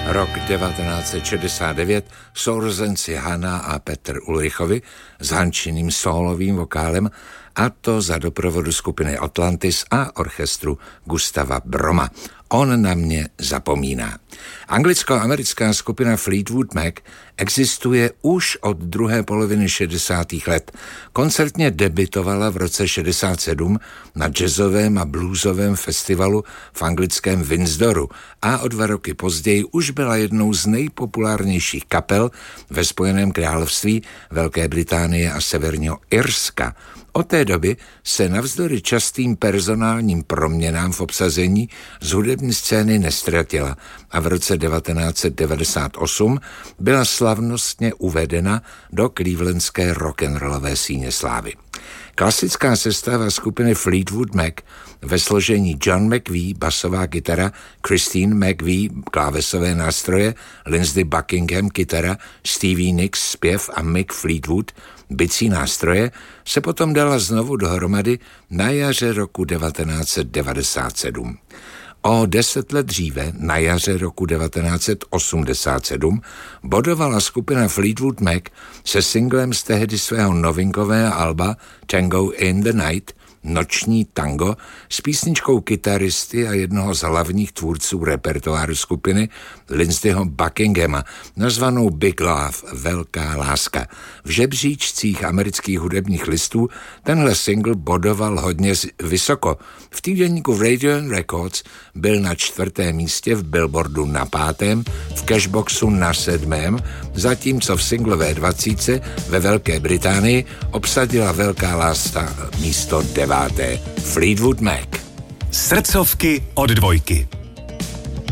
Rok 1969, sourozenci Hanna a Petr Ulrichovi s Hančiným sólovým vokálem, a to za doprovodu skupiny Atlantis a orchestru Gustava Broma. On na mě zapomíná. Anglicko-americká skupina Fleetwood Mac existuje už od druhé poloviny 60. let. Koncertně debitovala v roce 67 na jazzovém a bluesovém festivalu v anglickém Windsoru a o 2 roky později už byla jednou z nejpopulárnějších kapel ve Spojeném království, Velké Británie a Severního Irska. Od té doby se navzdory častým personálním proměnám v obsazení z hudební scény nestratila a v roce 1998 byla slavnostně uvedena do clevelandské rock'n'rollové síně slávy. Klasická sestava skupiny Fleetwood Mac ve složení John McVie, basová kytara, Christine McVie, klávesové nástroje, Lindsey Buckingham, kytara, Stevie Nicks, zpěv a Mick Fleetwood, bicí nástroje, se potom dala znovu dohromady na jaře roku 1997. O 10 let dříve, na jaře roku 1987, bodovala skupina Fleetwood Mac se singlem z tehdy svého novinkového alba Tango in the Night, Noční tango, s písničkou kytaristy a jednoho z hlavních tvůrců repertoáru skupiny Lindseyho Buckinghama, nazvanou Big Love, Velká láska. V žebříčcích amerických hudebních listů tenhle single bodoval hodně vysoko. V týdeníku Radio Records byl na 4. místě, v Billboardu na 5., v Cashboxu na 7., zatímco v singlové 20 ve Velké Británii obsadila Velká láska místo 9. Fleetwood Mac. Srdcovky od Dvojky.